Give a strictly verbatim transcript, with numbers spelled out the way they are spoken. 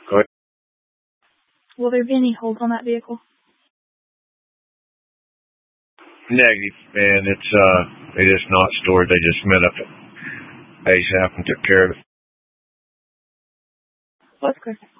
Go ahead. Will there be any holds on that vehicle? Negative, and it's uh, it is not stored. They just met up at ASAP and took care of it. What's correct?